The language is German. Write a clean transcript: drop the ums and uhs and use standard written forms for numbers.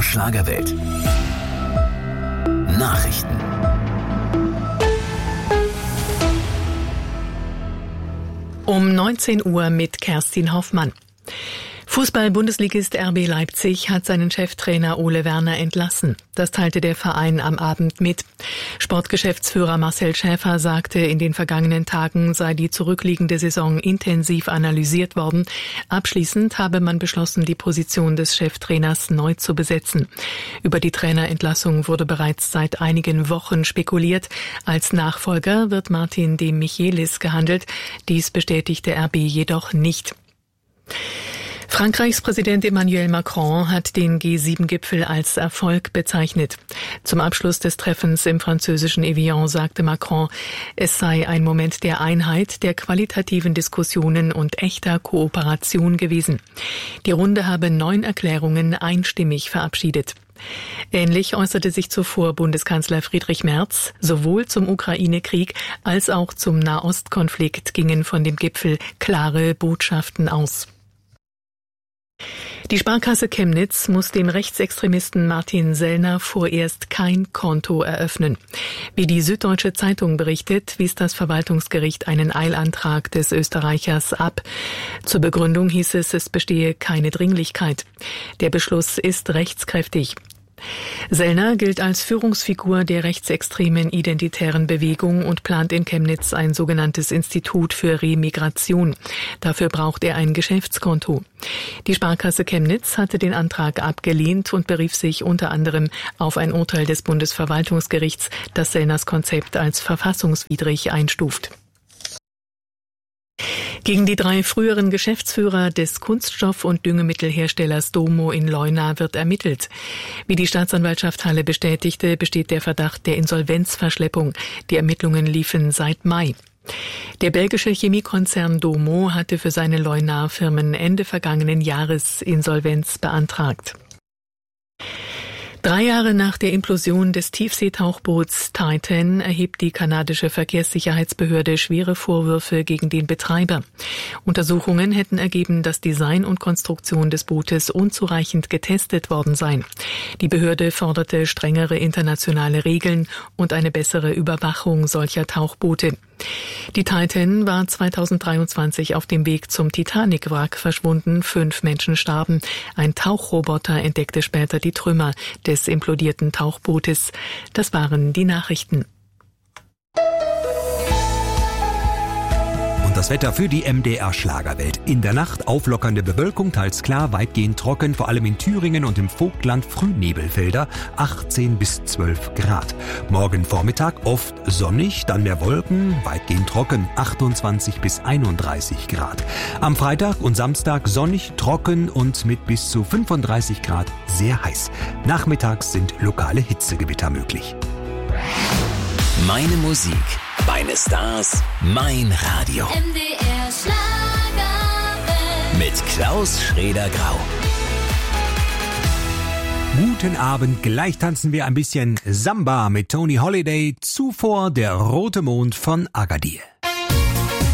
MDR Schlagerwelt. Nachrichten. Um 19 Uhr mit Kerstin Hoffmann. Fußball-Bundesligist RB Leipzig hat seinen Cheftrainer Ole Werner entlassen. Das teilte der Verein am Abend mit. Sportgeschäftsführer Marcel Schäfer sagte, in den vergangenen Tagen sei die zurückliegende Saison intensiv analysiert worden. Abschließend habe man beschlossen, die Position des Cheftrainers neu zu besetzen. Über die Trainerentlassung wurde bereits seit einigen Wochen spekuliert. Als Nachfolger wird Martin de Michelis gehandelt. Dies bestätigte RB jedoch nicht. Frankreichs Präsident Emmanuel Macron hat den G7-Gipfel als Erfolg bezeichnet. Zum Abschluss des Treffens im französischen Evian sagte Macron, es sei ein Moment der Einheit, der qualitativen Diskussionen und echter Kooperation gewesen. Die Runde habe 9 Erklärungen einstimmig verabschiedet. Ähnlich äußerte sich zuvor Bundeskanzler Friedrich Merz. Sowohl zum Ukraine-Krieg als auch zum Nahostkonflikt gingen von dem Gipfel klare Botschaften aus. Die Sparkasse Chemnitz muss dem Rechtsextremisten Martin Sellner vorerst kein Konto eröffnen. Wie die Süddeutsche Zeitung berichtet, wies das Verwaltungsgericht einen Eilantrag des Österreichers ab. Zur Begründung hieß es, es bestehe keine Dringlichkeit. Der Beschluss ist rechtskräftig. Sellner gilt als Führungsfigur der rechtsextremen identitären Bewegung und plant in Chemnitz ein sogenanntes Institut für Remigration. Dafür braucht er ein Geschäftskonto. Die Sparkasse Chemnitz hatte den Antrag abgelehnt und berief sich unter anderem auf ein Urteil des Bundesverwaltungsgerichts, das Sellners Konzept als verfassungswidrig einstuft. Gegen die 3 früheren Geschäftsführer des Kunststoff- und Düngemittelherstellers Domo in Leuna wird ermittelt. Wie die Staatsanwaltschaft Halle bestätigte, besteht der Verdacht der Insolvenzverschleppung. Die Ermittlungen liefen seit Mai. Der belgische Chemiekonzern Domo hatte für seine Leunaer Firmen Ende vergangenen Jahres Insolvenz beantragt. 3 Jahre nach der Implosion des Tiefseetauchboots Titan erhebt die kanadische Verkehrssicherheitsbehörde schwere Vorwürfe gegen den Betreiber. Untersuchungen hätten ergeben, dass Design und Konstruktion des Bootes unzureichend getestet worden seien. Die Behörde forderte strengere internationale Regeln und eine bessere Überwachung solcher Tauchboote. Die Titan war 2023 auf dem Weg zum Titanic-Wrack verschwunden. 5 Menschen starben. Ein Tauchroboter entdeckte später die Trümmer des implodierten Tauchbootes. Das waren die Nachrichten. Und das Wetter für die MDR Schlagerwelt. In der Nacht auflockernde Bewölkung, teils klar, weitgehend trocken, vor allem in Thüringen und im Vogtland Frühnebelfelder, 18 bis 12 Grad. Morgen Vormittag oft sonnig, dann mehr Wolken, weitgehend trocken, 28 bis 31 Grad. Am Freitag und Samstag sonnig, trocken und mit bis zu 35 Grad sehr heiß. Nachmittags sind lokale Hitzegewitter möglich. Meine Musik, meine Stars, mein Radio. MDR Schlagerwelt. Mit Klaus Schrader-Grau. Guten Abend, gleich tanzen wir ein bisschen Samba mit Tony Holiday, zuvor der rote Mond von Agadir.